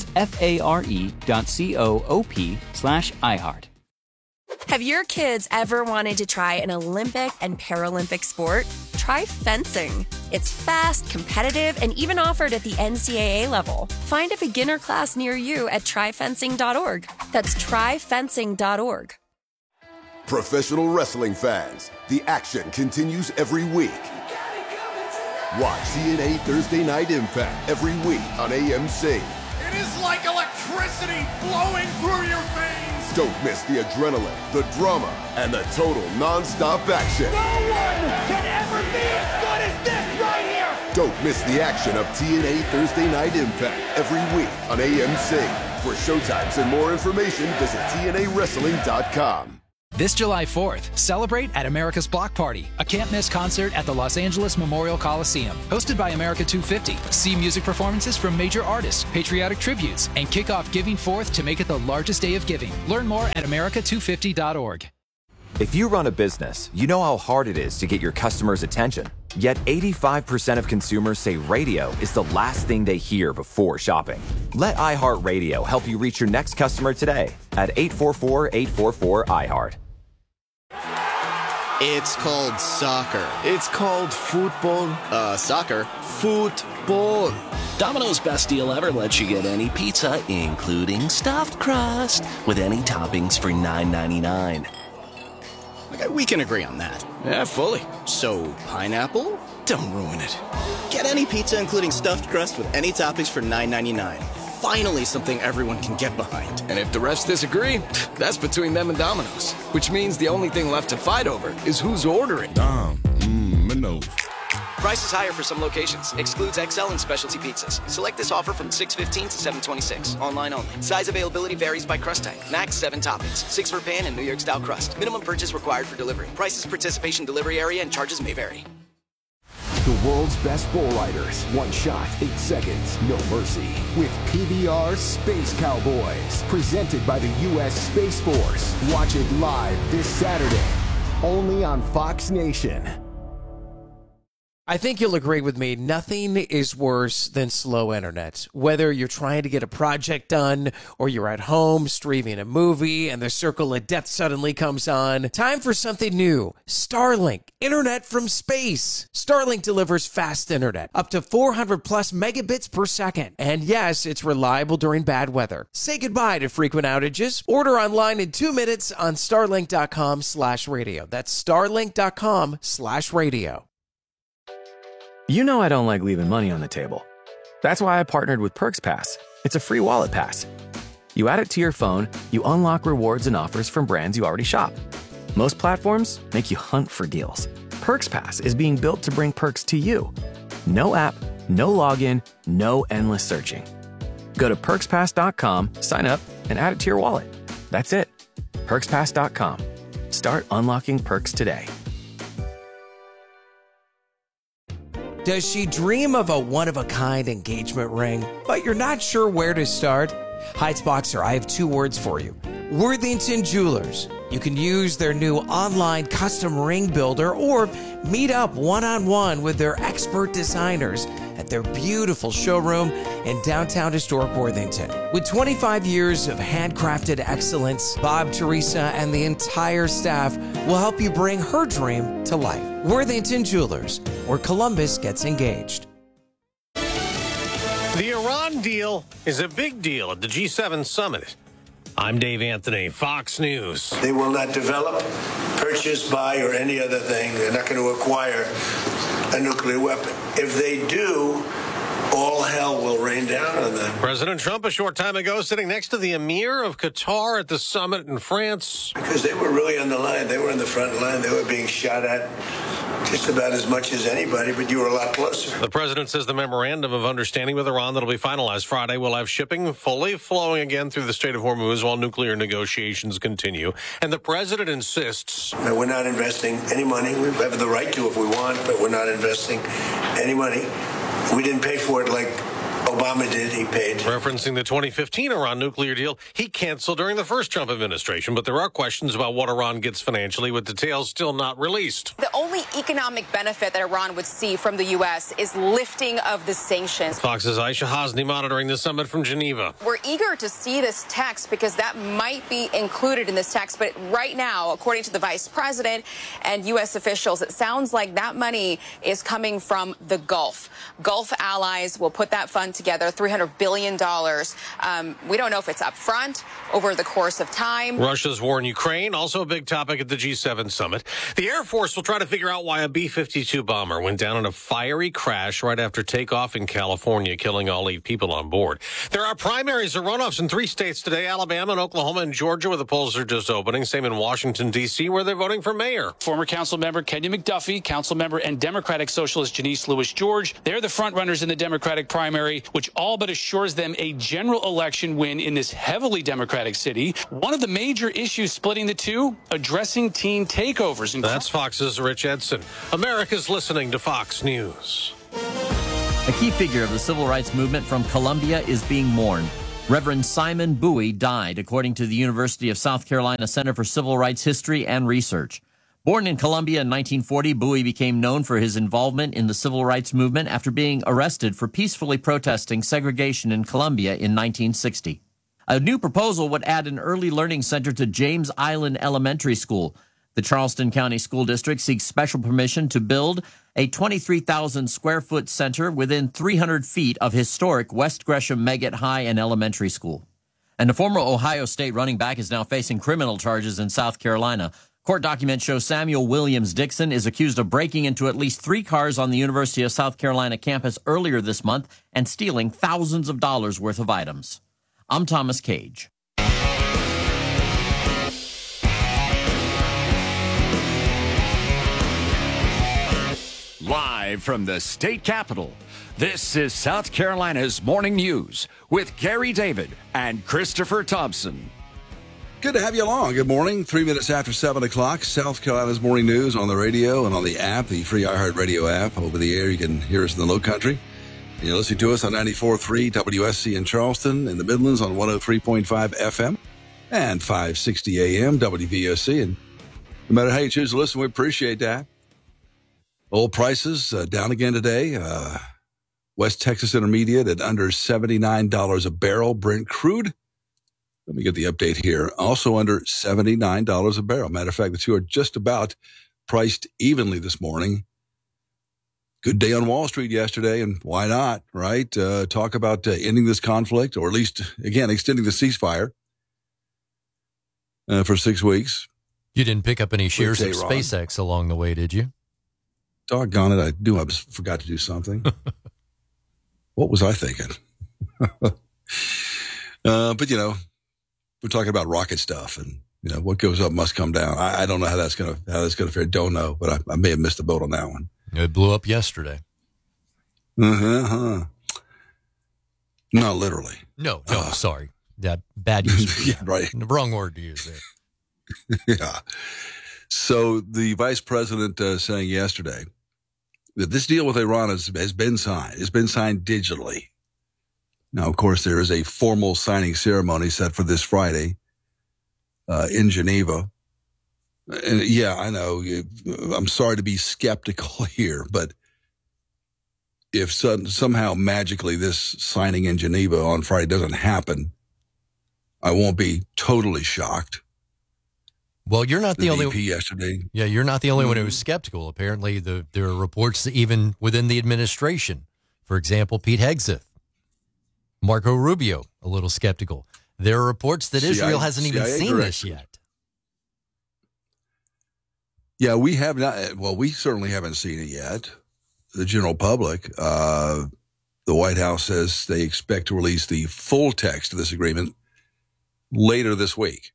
FARE.coop/iHeart. Have your kids ever wanted to try an Olympic and Paralympic sport? Try fencing. It's fast, competitive, and even offered at the NCAA level. Find a beginner class near you at tryfencing.org. That's tryfencing.org. Professional wrestling fans, the action continues every week. Watch TNA Thursday Night Impact every week on AMC. It is like electricity flowing through your veins. Don't miss the adrenaline, the drama, and the total non-stop action. No one can ever be as good as this right here. Don't miss the action of TNA Thursday Night Impact every week on AMC. For showtimes and more information, visit TNAWrestling.com. This July 4th, celebrate at America's Block Party, a can't-miss concert at the Los Angeles Memorial Coliseum. Hosted by America 250, see music performances from major artists, patriotic tributes, and kick off Giving 4th to make it the largest day of giving. Learn more at america250.org. If you run a business, you know how hard it is to get your customers' attention. Yet 85% of consumers say radio is the last thing they hear before shopping. Let iHeartRadio help you reach your next customer today at 844-844-iHeart. It's called soccer. It's called football. Soccer. Football. Domino's best deal ever lets you get any pizza, including stuffed crust, with any toppings for $9.99. Okay, we can agree on that. Yeah, fully. So, pineapple? Don't ruin it. Get any pizza, including stuffed crust, with any toppings for $9.99. Finally, something everyone can get behind. And if the refs disagree, that's between them and Domino's. Which means the only thing left to fight over is who's ordering. Domino's. Prices higher for some locations. Excludes XL and specialty pizzas. Select this offer from $6.15 to $7.26. Online only. Size availability varies by crust type. Max 7 toppings. 6 for pan and New York style crust. Minimum purchase required for delivery. Prices, participation, delivery area, and charges may vary. The world's best bull riders. One shot, 8 seconds, no mercy. With PBR Space Cowboys. Presented by the U.S. Space Force. Watch it live this Saturday. Only on Fox Nation. I think you'll agree with me. Nothing is worse than slow internet. Whether you're trying to get a project done or you're at home streaming a movie and the circle of death suddenly comes on. Time for something new. Starlink. Internet from space. Starlink delivers fast internet. Up to 400 plus megabits per second. And yes, it's reliable during bad weather. Say goodbye to frequent outages. Order online in 2 minutes on starlink.com/radio. That's starlink.com/radio. You know I don't like leaving money on the table. That's why I partnered with Perks Pass. It's a free wallet pass. You add it to your phone, you unlock rewards and offers from brands you already shop. Most platforms make you hunt for deals. Perks Pass is being built to bring perks to you. No app, no login, no endless searching. Go to perkspass.com, sign up, and add it to your wallet. That's it. Perkspass.com. Start unlocking perks today. Does she dream of a one-of-a-kind engagement ring, but you're not sure where to start? Heights Boxer, I have 2 words for you. Worthington Jewelers. You can use their new online custom ring builder or meet up one-on-one with their expert designers at their beautiful showroom in downtown historic Worthington. With 25 years of handcrafted excellence, Bob, Teresa, and the entire staff will help you bring her dream to life. Worthington Jewelers, where Columbus gets engaged. The Iran deal is a big deal at the G7 summit. I'm Dave Anthony, Fox News. They will not develop, purchase, buy, or any other thing. They're not going to acquire a nuclear weapon. If they do, all hell will rain down on them. President Trump, a short time ago, sitting next to the Emir of Qatar at the summit in France. Because they were really on the line. They were in the front line. They were being shot at just about as much as anybody, but you were a lot closer. The president says the memorandum of understanding with Iran that'll be finalized Friday will have shipping fully flowing again through the Strait of Hormuz while nuclear negotiations continue. And the president insists... We're not investing any money. We have the right to if we want, but we're not investing any money. We didn't pay for it like Obama did. He paid. Referencing the 2015 Iran nuclear deal he canceled during the first Trump administration. But there are questions about what Iran gets financially, with details still not released. The only economic benefit that Iran would see from the U.S. is lifting of the sanctions. Fox's Aisha Hasni monitoring the summit from Geneva. We're eager to see this text because that might be included in this text. But right now, according to the vice president and U.S. officials, it sounds like that money is coming from the Gulf. Gulf allies will put that fund together, $300 billion. We don't know if it's up front over the course of time. Russia's war in Ukraine, also a big topic at the G7 summit. The Air Force will try to figure out why a B-52 bomber went down in a fiery crash right after takeoff in California, killing all 8 people on board. There are primaries or runoffs in 3 states today, Alabama and Oklahoma and Georgia, where the polls are just opening. Same in Washington, D.C., where they're voting for mayor. Former council member Kenya McDuffie, council member and Democratic Socialist Janice Lewis George. They're the front runners in the Democratic primary, which all but assures them a general election win in this heavily Democratic city. One of the major issues splitting the two, addressing teen takeovers. That's Fox's Rich Edson. America's listening to Fox News. A key figure of the civil rights movement from Colombia is being mourned. Reverend Simon Bowie died, according to the University of South Carolina Center for Civil Rights History and Research. Born in Colombia in 1940, Bowie became known for his involvement in the civil rights movement after being arrested for peacefully protesting segregation in Colombia in 1960. A new proposal would add an early learning center to James Island Elementary School. The Charleston County School District seeks special permission to build a 23,000 square foot center within 300 feet of historic West Gresham Megget High and Elementary School. And the former Ohio State running back is now facing criminal charges in South Carolina. Court documents show Samuel Williams Dixon is accused of breaking into at least 3 cars on the University of South Carolina campus earlier this month and stealing thousands of dollars worth of items. I'm Thomas Cage. Live from the state capitol, this is South Carolina's Morning News with Gary David and Christopher Thompson. Good to have you along. Good morning. 3 minutes after 7 o'clock, South Carolina's Morning News on the radio and on the app, the free iHeartRadio app. Over the air, you can hear us in the Low Country. You're listening to us on 94.3 WSC in Charleston, in the Midlands on 103.5 FM and 560 AM WVOC. And no matter how you choose to listen, we appreciate that. Oil prices down again today. West Texas Intermediate at under $79 a barrel. Brent crude, let me get the update here, also under $79 a barrel. Matter of fact, the two are just about priced evenly this morning. Good day on Wall Street yesterday, and why not, right? Talk about ending this conflict, or at least, again, extending the ceasefire for 6 weeks. You didn't pick up any shares of SpaceX along the way, did you? Doggone it, I forgot to do something. What was I thinking? But, we're talking about rocket stuff, and, what goes up must come down. I don't know how that's going to fare. Don't know, but I may have missed the boat on that one. It blew up yesterday. Not literally. No, sorry. That bad use. Yeah, right. The wrong word to use there. Yeah. So the vice president saying yesterday that this deal with Iran has been signed. It's been signed digitally. Now, of course, there is a formal signing ceremony set for this Friday in Geneva. And yeah, I know. I'm sorry to be skeptical here, but if somehow magically this signing in Geneva on Friday doesn't happen, I won't be totally shocked. Well, you're not the only one. Yesterday. Yeah, you're not the only one who was skeptical. Apparently, there are reports that even within the administration. For example, Pete Hegseth, Marco Rubio, a little skeptical. There are reports that Israel hasn't even seen this yet. Yeah, we have not. Well, we certainly haven't seen it yet. The general public, the White House says they expect to release the full text of this agreement later this week.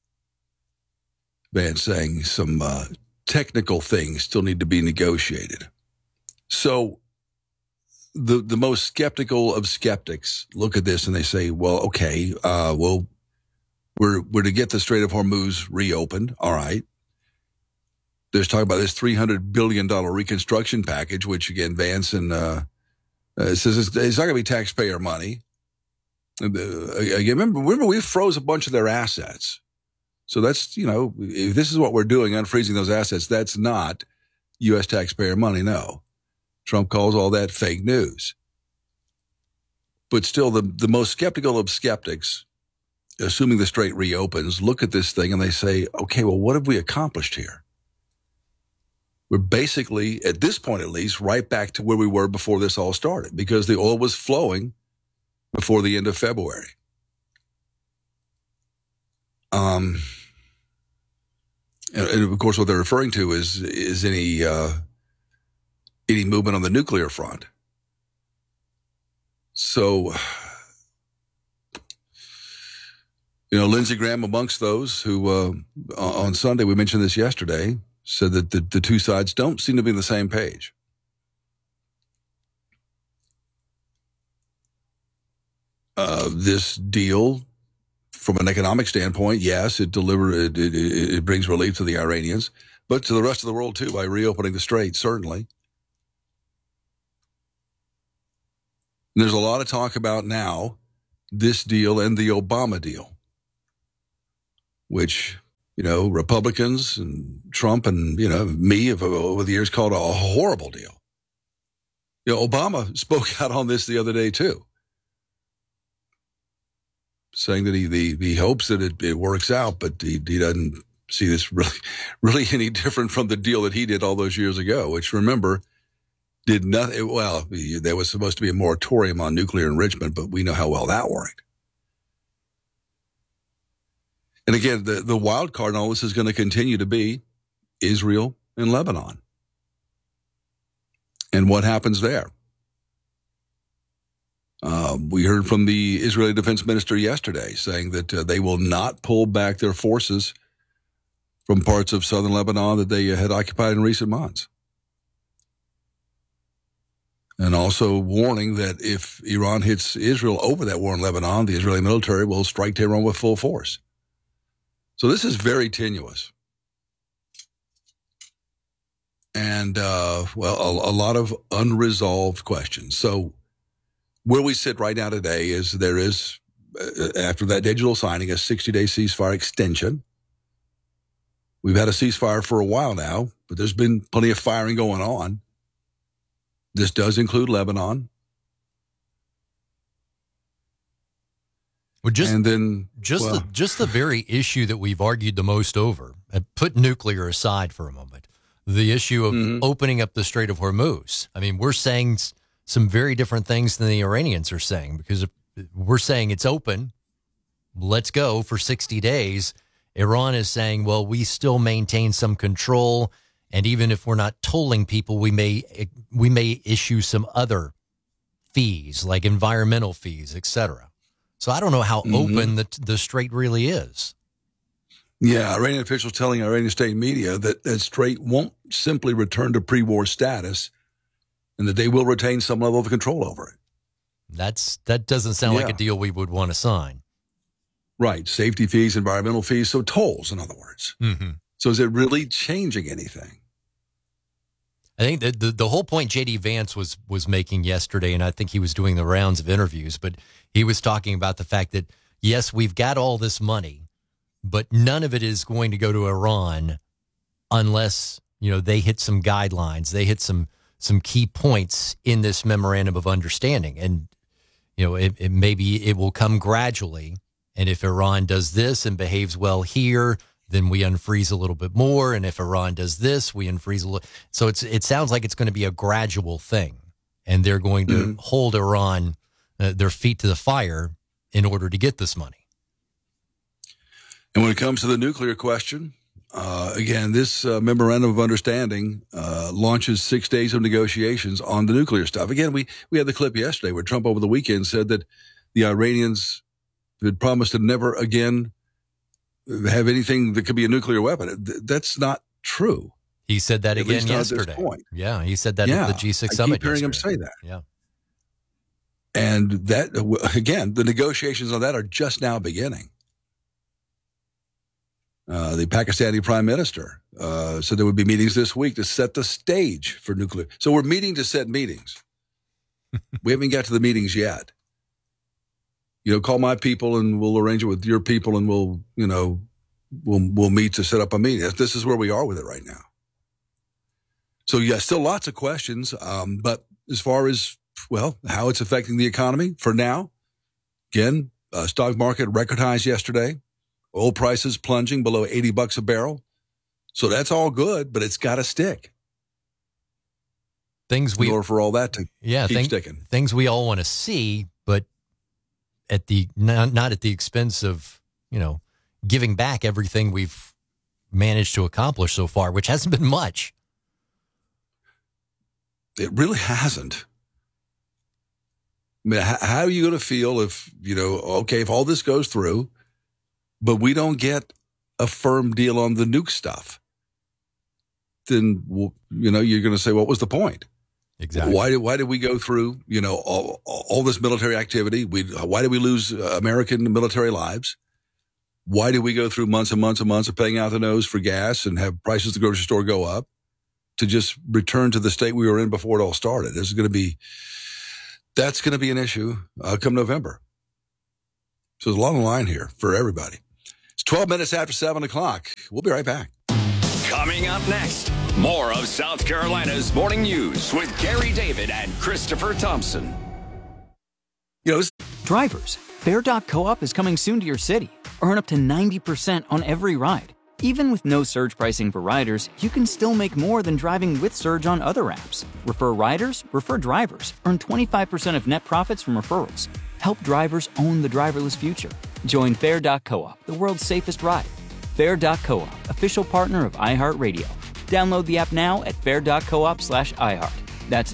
Vance saying some technical things still need to be negotiated. So the most skeptical of skeptics look at this and they say, well, okay, we're to get the Strait of Hormuz reopened. All right. There's talk about this $300 billion reconstruction package, which again, Vance and says it's not going to be taxpayer money. Again, remember we froze a bunch of their assets. So that's, if this is what we're doing, unfreezing those assets, that's not U.S. taxpayer money, no. Trump calls all that fake news. But still, the most skeptical of skeptics, assuming the strait reopens, look at this thing and they say, okay, well, what have we accomplished here? We're basically, at this point at least, right back to where we were before this all started, because the oil was flowing before the end of February. And of course, what they're referring to is any movement on the nuclear front. So, Lindsey Graham amongst those who, on Sunday, we mentioned this yesterday, said that the two sides don't seem to be on the same page. this deal, from an economic standpoint, yes, it brings relief to the Iranians, but to the rest of the world too by reopening the strait, certainly. And there's a lot of talk about now this deal and the Obama deal, which, Republicans and Trump and, me have over the years called a horrible deal. Obama spoke out on this the other day too, saying that he hopes that it works out, but he doesn't see this really any different from the deal that he did all those years ago, which, remember, did nothing. Well, there was supposed to be a moratorium on nuclear enrichment, but we know how well that worked. And again, the wild card in all this is going to continue to be Israel and Lebanon. And what happens there? We heard from the Israeli defense minister yesterday saying that they will not pull back their forces from parts of southern Lebanon that they had occupied in recent months. And also warning that if Iran hits Israel over that war in Lebanon, the Israeli military will strike Tehran with full force. So this is very tenuous. And, a lot of unresolved questions. So where we sit right now today is there is, after that digital signing, a 60-day ceasefire extension. We've had a ceasefire for a while now, but there's been plenty of firing going on. This does include Lebanon. Well, just the very issue that we've argued the most over, and put nuclear aside for a moment, the issue of opening up the Strait of Hormuz. I mean, we're saying some very different things than the Iranians are saying, because we're saying it's open, let's go for 60 days. Iran is saying, well, we still maintain some control, and even if we're not tolling people, we may issue some other fees, like environmental fees, etc. So I don't know how open the strait really is. Yeah, Iranian officials telling Iranian state media that that strait won't simply return to pre-war status, and that they will retain some level of control over it. That doesn't sound like a deal we would want to sign. Right. Safety fees, environmental fees, so tolls, in other words. Mm-hmm. So is it really changing anything? I think the whole point J.D. Vance was making yesterday, and I think he was doing the rounds of interviews, but he was talking about the fact that, yes, we've got all this money, but none of it is going to go to Iran unless, they hit some guidelines, they hit some key points in this memorandum of understanding. And, maybe it will come gradually. And if Iran does this and behaves well here, then we unfreeze a little bit more. And if Iran does this, we unfreeze a little. So it sounds like it's going to be a gradual thing. And they're going to hold Iran, their feet to the fire in order to get this money. And when it comes to the nuclear question, again, this memorandum of understanding launches 6 days of negotiations on the nuclear stuff. Again, we had the clip yesterday where Trump over the weekend said that the Iranians had promised to never again have anything that could be a nuclear weapon. That's not true. He said that again yesterday. Yeah, he said that at the G6 summit. I keep hearing him say that. Yeah. And that, again, the negotiations on that are just now beginning. The Pakistani prime minister said there would be meetings this week to set the stage for nuclear. So we're meeting to set meetings. We haven't got to the meetings yet. Call my people and we'll arrange it with your people and we'll meet to set up a meeting. This is where we are with it right now. So, yeah, still lots of questions. But as far as, how it's affecting the economy for now, again, stock market record highs yesterday. Oil prices plunging below $80 a barrel. So that's all good, but it's got to stick. In order for all that to keep sticking. Things we all want to see, but not at the expense of, giving back everything we've managed to accomplish so far, which hasn't been much. It really hasn't. I mean, how are you going to feel if, if all this goes through, but we don't get a firm deal on the nuke stuff? Then, you're going to say, what was the point? Exactly. Why did we go through, all this military activity? Why did we lose American military lives? Why did we go through months and months and months of paying out the nose for gas and have prices at the grocery store go up to just return to the state we were in before it all started? That's going to be an issue come November. So there's a long line here for everybody. It's 12 minutes after 7 o'clock. We'll be right back. Coming up next, more of South Carolina's Morning News with Gary David and Christopher Thompson. Drivers, Fair.coop is coming soon to your city. Earn up to 90% on every ride. Even with no surge pricing for riders, you can still make more than driving with Surge on other apps. Refer riders, refer drivers. Earn 25% of net profits from referrals. Help drivers own the driverless future. Join Fair.coop, the world's safest ride. Fair.coop, official partner of iHeartRadio. Download the app now at fair.coop/iHeart. That's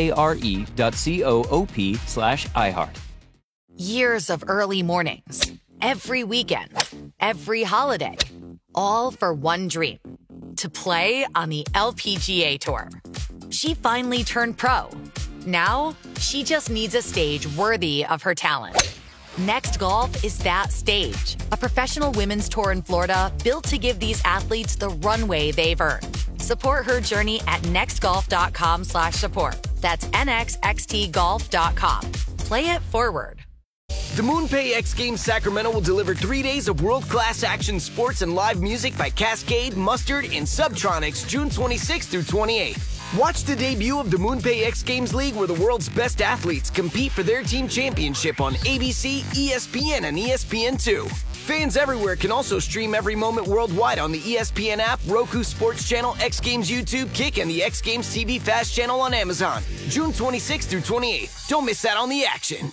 FARE.coop/iHeart. Years of early mornings, every weekend, every holiday, all for one dream, to play on the LPGA Tour. She finally turned pro. Now, she just needs a stage worthy of her talent. Next Golf is that stage, a professional women's tour in Florida built to give these athletes the runway they've earned. Support her journey at nextgolf.com/support. That's nxxtgolf.com. Play it forward. The MoonPay X Games Sacramento will deliver 3 days of world-class action sports and live music by Cascade, Mustard, and Subtronics June 26th through 28th. Watch the debut of the MoonPay X Games League, where the world's best athletes compete for their team championship on ABC, ESPN, and ESPN2. Fans everywhere can also stream every moment worldwide on the ESPN app, Roku Sports Channel, X Games YouTube, Kick, and the X Games TV Fast Channel on Amazon. June 26th through 28th. Don't miss out on the action.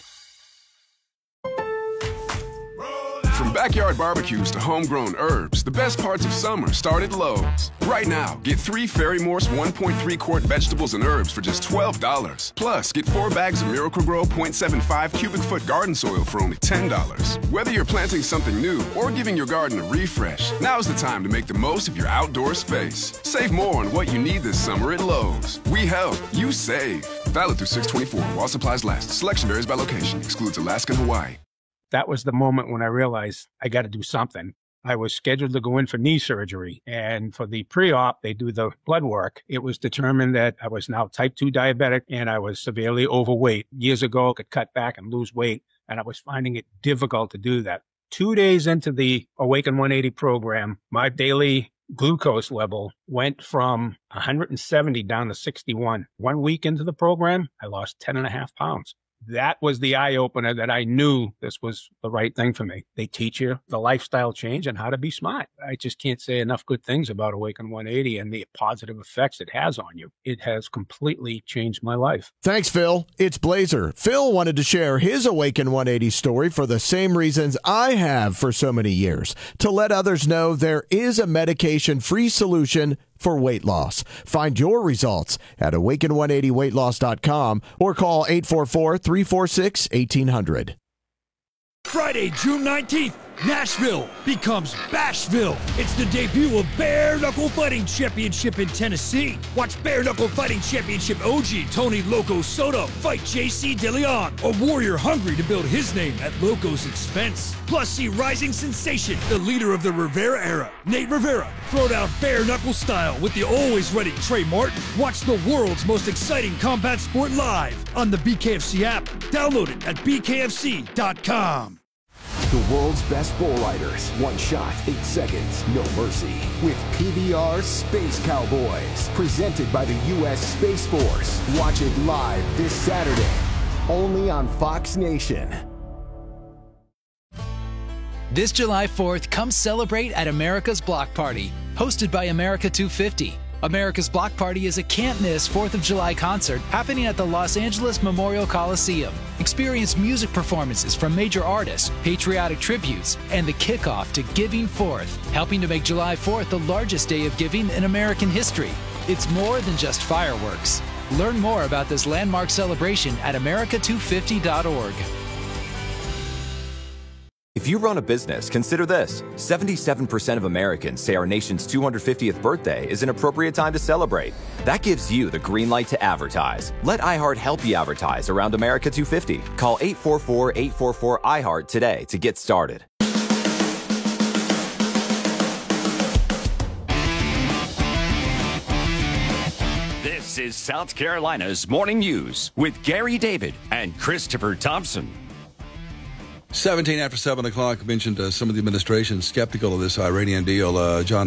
From backyard barbecues to homegrown herbs, the best parts of summer start at Lowe's. Right now, get 3 Ferry Morse 1.3 quart vegetables and herbs for just $12. Plus, get 4 bags of Miracle-Gro 0.75 cubic foot garden soil for only $10. Whether you're planting something new or giving your garden a refresh, now's the time to make the most of your outdoor space. Save more on what you need this summer at Lowe's. We help, you save. Valid through 6/24 while supplies last. Selection varies by location. Excludes Alaska and Hawaii. That was the moment when I realized I got to do something. I was scheduled to go in for knee surgery, and for the pre-op, they do the blood work. It was determined that I was now type 2 diabetic and I was severely overweight. Years ago, I could cut back and lose weight, and I was finding it difficult to do that. 2 days into the Awaken 180 program, my daily glucose level went from 170 down to 61. 1 week into the program, I lost 10.5 pounds. That was the eye-opener that I knew this was the right thing for me. They teach you the lifestyle change and how to be smart. I just can't say enough good things about Awaken 180 and the positive effects it has on you. It has completely changed my life. Thanks, Phil. It's Blazer. Phil wanted to share his Awaken 180 story for the same reasons I have for so many years, to let others know there is a medication-free solution for weight loss. Find your results at awaken180weightloss.com or call 844-346-1800. Friday, June 19th, Nashville becomes Bashville. It's the debut of Bare Knuckle Fighting Championship in Tennessee. Watch Bare Knuckle Fighting Championship OG Tony Loco Soto fight JC DeLeon, a warrior hungry to build his name at Loco's expense. Plus, see rising sensation, the leader of the Rivera era, Nate Rivera, throw down bare knuckle style with the always ready Trey Martin. Watch the world's most exciting combat sport live on the BKFC app. Download it at bkfc.com. The world's best bull riders. One shot, 8 seconds, no mercy. With PBR Space Cowboys. Presented by the U.S. Space Force. Watch it live this Saturday. Only on Fox Nation. This July 4th, come celebrate at America's Block Party, hosted by America 250. America's Block Party is a can't-miss 4th of July concert happening at the Los Angeles Memorial Coliseum. Experience music performances from major artists, patriotic tributes, and the kickoff to Giving Forth, helping to make July 4th the largest day of giving in American history. It's more than just fireworks. Learn more about this landmark celebration at america250.org. If you run a business, consider this. 77% of Americans say our nation's 250th birthday is an appropriate time to celebrate. That gives you the green light to advertise. Let iHeart help you advertise around America 250. Call 844-844-iHeart today to get started. This is South Carolina's Morning News with Gary David and Christopher Thompson. 17 after 7 o'clock, mentioned some of the administration skeptical of this Iranian deal. John